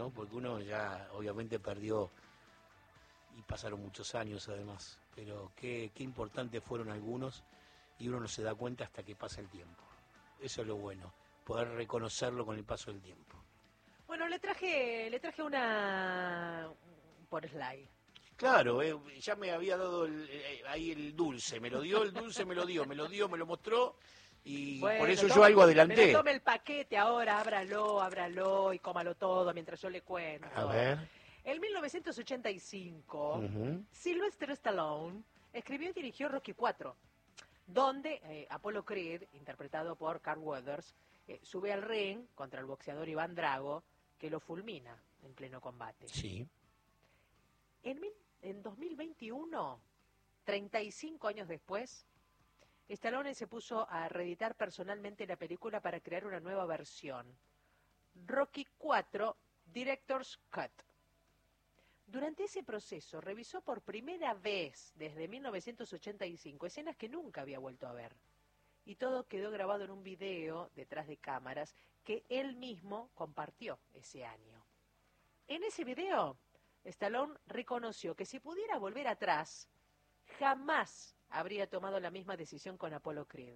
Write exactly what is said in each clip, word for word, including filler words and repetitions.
¿no? Porque uno ya obviamente perdió y pasaron muchos años además, pero qué, qué importantes fueron algunos y uno no se da cuenta hasta que pasa el tiempo. Eso es lo bueno, poder reconocerlo con el paso del tiempo. Bueno, le traje, le traje una por slide. Claro, eh, ya me había dado el, eh, ahí el dulce, me lo dio, el dulce me lo dio, me lo dio, me lo mostró y bueno, por eso tome, yo algo adelanté. Pero tome el paquete ahora, ábralo, ábralo y cómalo todo mientras yo le cuento. A ver. En mil novecientos ochenta y cinco, Uh-huh. Sylvester Stallone escribió y dirigió Rocky cuatro, donde eh, Apollo Creed, interpretado por Carl Weathers, eh, sube al ring contra el boxeador Iván Drago, que lo fulmina en pleno combate. Sí. En, mil, en dos mil veintiuno, treinta y cinco años después, Stallone se puso a reeditar personalmente la película para crear una nueva versión, Rocky cuatro Director's Cut. Durante ese proceso revisó por primera vez desde mil novecientos ochenta y cinco escenas que nunca había vuelto a ver. Y todo quedó grabado en un video detrás de cámaras que él mismo compartió ese año. En ese video, Stallone reconoció que si pudiera volver atrás, jamás habría tomado la misma decisión con Apollo Creed.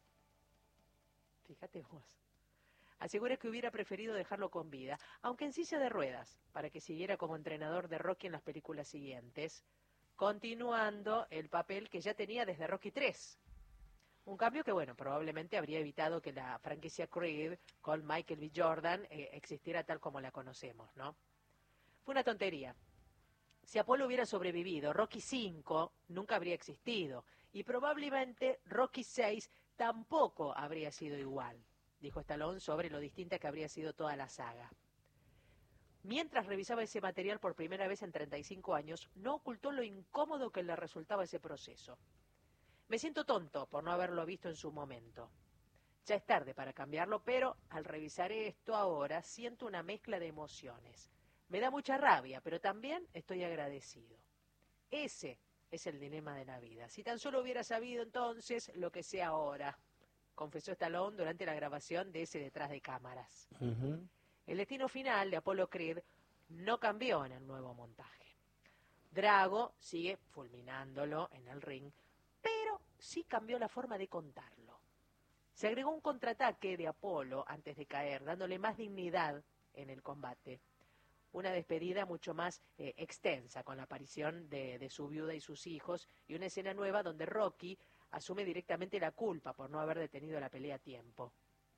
Fíjate vos. Asegura que hubiera preferido dejarlo con vida, aunque en silla de ruedas, para que siguiera como entrenador de Rocky en las películas siguientes, continuando el papel que ya tenía desde Rocky tres. Un cambio que, bueno, probablemente habría evitado que la franquicia Creed con Michael B. Jordan eh, existiera tal como la conocemos, ¿no? Fue una tontería. Si Apolo hubiera sobrevivido, Rocky cinco nunca habría existido y probablemente Rocky seis tampoco habría sido igual, dijo Stallone sobre lo distinta que habría sido toda la saga. Mientras revisaba ese material por primera vez en treinta y cinco años, no ocultó lo incómodo que le resultaba ese proceso. Me siento tonto por no haberlo visto en su momento. Ya es tarde para cambiarlo, pero al revisar esto ahora siento una mezcla de emociones. Me da mucha rabia, pero también estoy agradecido. Ese es el dilema de la vida. Si tan solo hubiera sabido entonces lo que sé ahora, confesó Stallone durante la grabación de ese detrás de cámaras. Uh-huh. El destino final de Apollo Creed no cambió en el nuevo montaje. Drago sigue fulminándolo en el ring, pero sí cambió la forma de contarlo. Se agregó un contraataque de Apolo antes de caer, dándole más dignidad en el combate. Una despedida mucho más eh, extensa, con la aparición de, de su viuda y sus hijos, y una escena nueva donde Rocky asume directamente la culpa por no haber detenido la pelea a tiempo.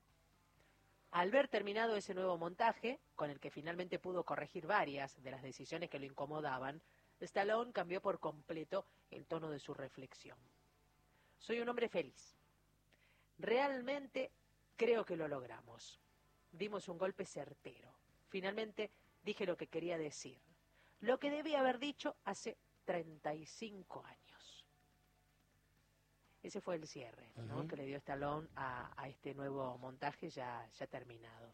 Al ver terminado ese nuevo montaje, con el que finalmente pudo corregir varias de las decisiones que lo incomodaban, Stallone cambió por completo el tono de su reflexión. Soy un hombre feliz. Realmente creo que lo logramos. Dimos un golpe certero. Finalmente dije lo que quería decir. Lo que debía haber dicho hace treinta y cinco años. Ese fue el cierre, ¿no? Uh-huh. Que le dio Stallone a, a este nuevo montaje ya, ya terminado.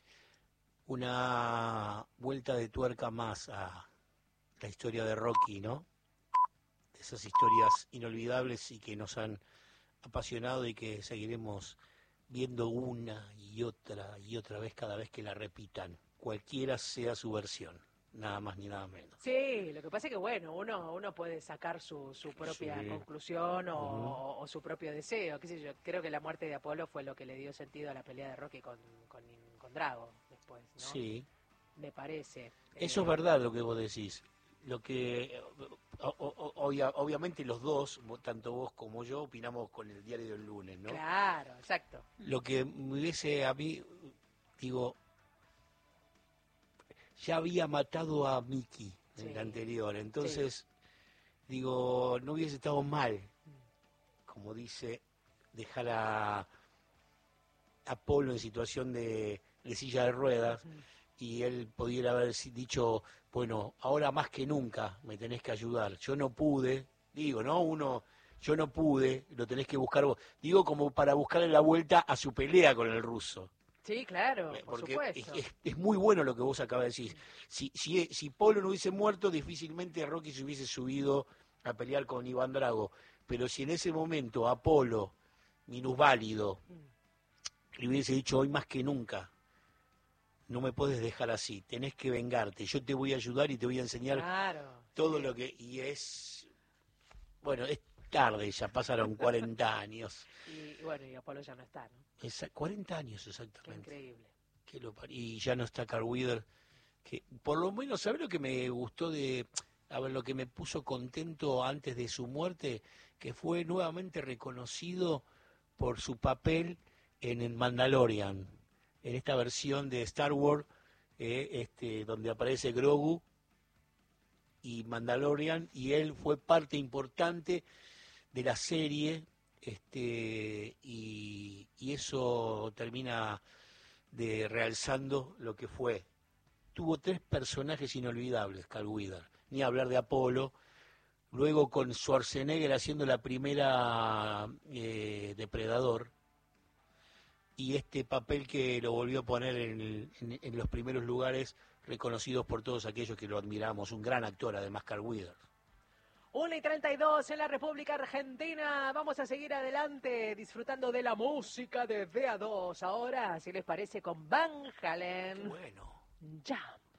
Una vuelta de tuerca más a la historia de Rocky, ¿no? De esas historias inolvidables y que nos han apasionado y que seguiremos viendo una y otra y otra vez cada vez que la repitan, cualquiera sea su versión, nada más ni nada menos. Sí, lo que pasa es que bueno, uno uno puede sacar su, su propia sí. conclusión o, uh-huh. o su propio deseo, qué sé yo, creo que la muerte de Apolo fue lo que le dio sentido a la pelea de Rocky con, con, con Drago después, ¿no? Sí. Me parece. Eso eh, es verdad lo que vos decís. Lo que o, o, obvia, obviamente los dos, tanto vos como yo, opinamos con el diario del lunes, ¿no? Claro, exacto. Lo que me hubiese a mí, digo, ya había matado a Mickey en sí. el anterior, entonces, sí. digo, no hubiese estado mal, como dice, dejar a Apolo en situación de, de silla de ruedas, uh-huh. y él pudiera haber dicho, bueno, ahora más que nunca me tenés que ayudar. Yo no pude, digo, ¿no? Uno, yo no pude, lo tenés que buscar vos. Digo, como para buscarle la vuelta a su pelea con el ruso. Sí, claro, por Porque supuesto. Es, es, es muy bueno lo que vos acabas de decir. Si, si, si Polo no hubiese muerto, difícilmente Rocky se hubiese subido a pelear con Iván Drago. Pero si en ese momento Apolo, minusválido, le hubiese dicho hoy más que nunca, no me puedes dejar así, tenés que vengarte, yo te voy a ayudar y te voy a enseñar Claro, todo sí. lo que... Y es... Bueno, es tarde, ya pasaron cuarenta años. Y, y bueno, y Apolo ya no está, ¿no? Esa, cuarenta años Qué exactamente. increíble. Que lo par- y ya no está Carl Weather, que por lo menos, ¿sabes lo que me gustó de... A ver, lo que me puso contento antes de su muerte, que fue nuevamente reconocido por su papel en el Mandalorian, en esta versión de Star Wars, eh, este, donde aparece Grogu y Mandalorian, y él fue parte importante de la serie, este, y, y eso termina de realzando lo que fue. Tuvo tres personajes inolvidables, Carl Weather, ni hablar de Apolo, luego con Schwarzenegger haciendo la primera eh, Depredador, y este papel que lo volvió a poner en, el- en- en los primeros lugares reconocidos por todos aquellos que lo admiramos, un gran actor además, Carl Weather. una y treinta y dos en la República Argentina. Vamos a seguir adelante disfrutando de la música de V A dos. Ahora, si les parece, con Van Qué Halen. bueno. Jump.